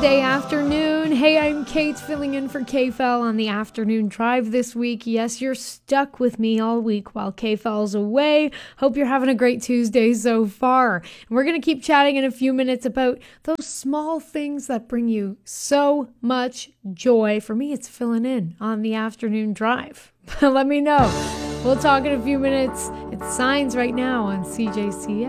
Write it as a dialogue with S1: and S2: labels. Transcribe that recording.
S1: Wednesday afternoon. Hey, I'm Kate filling in for KFL on the afternoon drive this week. Yes, you're stuck with me all week while KFL's away. Hope you're having a great Tuesday so far. And we're going to keep chatting in a few minutes about those small things that bring you so much joy. For me, it's filling in on the afternoon drive. Let me know. We'll talk in a few minutes. It's Signs right now on CJCS.